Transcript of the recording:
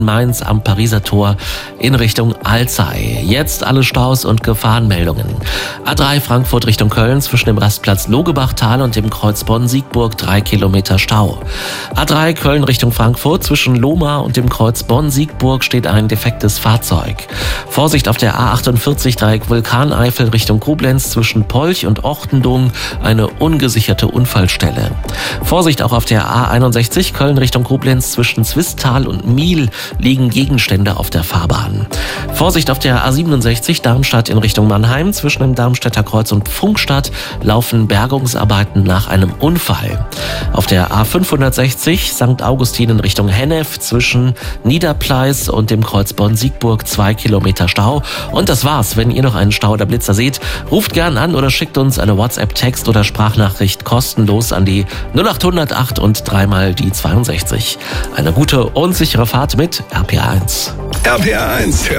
Mainz am Pariser Tor in Richtung Alzey. Jetzt alle Staus und Gefahrenmeldungen. A3 Frankfurt Richtung Köln zwischen dem Rastplatz Logebachtal und dem Kreuz Bonn-Siegburg 3 Kilometer Stau. A3 Köln Richtung Frankfurt zwischen Lohmar und dem Kreuz Bonn-Siegburg steht ein defektes Fahrzeug. Vorsicht auf der A48 Dreieck Vulkaneifel Richtung Koblenz zwischen Polch und Ortendung eine ungesicherte Unfallstelle. Vorsicht auch auf der A61 Köln Richtung Koblenz zwischen Zwistal und Miel liegen Gegenstände auf der Fahrbahn. Vorsicht auf der A67 Darmstadt in Richtung Mannheim. Zwischen dem Darmstädter Kreuz und Pfungstadt laufen Bergungsarbeiten nach einem Unfall. Auf der A560 St. Augustin in Richtung Hennef zwischen Niederpleis und dem Kreuz Bonn-Siegburg 2 Kilometer Stau. Und das war's. Wenn ihr noch einen Stau oder Blitzer seht, ruft gern an oder schickt uns eine WhatsApp-Text oder Sprachnachricht kostenlos an die 0800 8 und 3 mal die 62. Eine gute und sichere Fahrt mit RPA1. RPA1, der